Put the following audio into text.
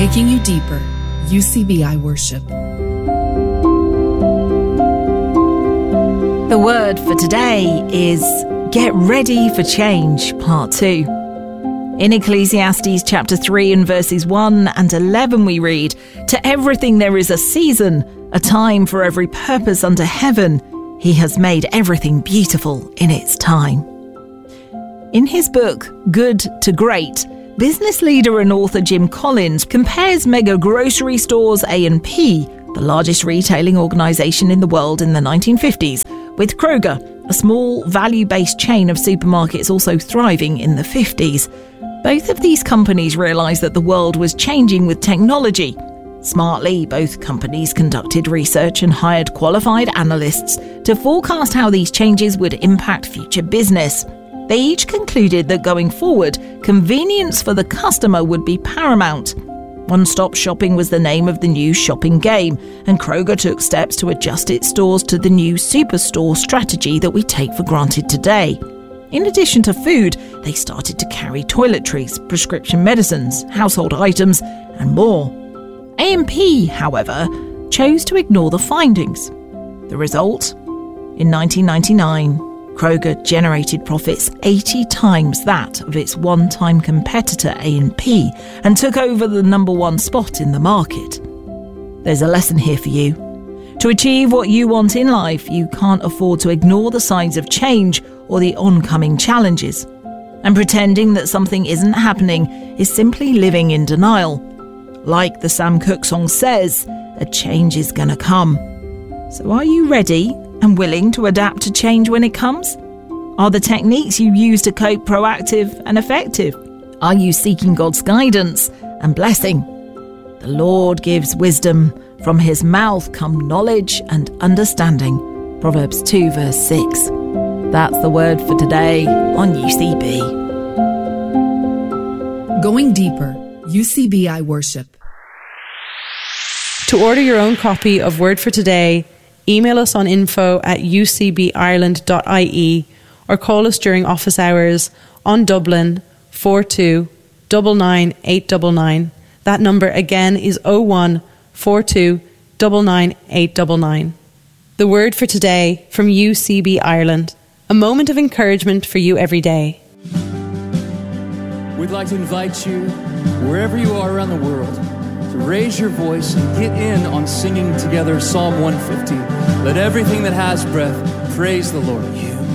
Taking you deeper, UCBI Worship. The word for today is Get Ready for Change, Part 2. In Ecclesiastes chapter 3 and verses 1 and 11 we read, "To everything there is a season, a time for every purpose under heaven. He has made everything beautiful in its time." In his book, Good to Great, business leader and author Jim Collins compares mega grocery stores A&P, the largest retailing organisation in the world in the 1950s, with Kroger, a small value-based chain of supermarkets also thriving in the 50s. Both of these companies realised that the world was changing with technology. Smartly, both companies conducted research and hired qualified analysts to forecast how these changes would impact future business. They each concluded that going forward, convenience for the customer would be paramount. One-stop shopping was the name of the new shopping game, and Kroger took steps to adjust its stores to the new superstore strategy that we take for granted today. In addition to food, they started to carry toiletries, prescription medicines, household items, and more. A&P, however, chose to ignore the findings. The result? In 1999, Kroger generated profits 80 times that of its one-time competitor A&P and took over the number one spot in the market. There's a lesson here for you. To achieve what you want in life, you can't afford to ignore the signs of change or the oncoming challenges. And pretending that something isn't happening is simply living in denial. Like the Sam Cooke song says, a change is gonna come. So are you ready and willing to adapt to change when it comes? Are the techniques you use to cope proactive and effective? Are you seeking God's guidance and blessing? The Lord gives wisdom. From his mouth come knowledge and understanding. Proverbs 2 verse 6. That's the word for today on UCB. Going deeper, UCBI Worship. To order your own copy of Word for Today, email us on info@ucbireland.ie or call us during office hours on Dublin 42 99 899. That number again is 01 42 99 899. The Word for Today from UCB Ireland. A moment of encouragement for you every day. We'd like to invite you, wherever you are around the world, to raise your voice and get in on singing together Psalm 150. Let everything that has breath praise the Lord.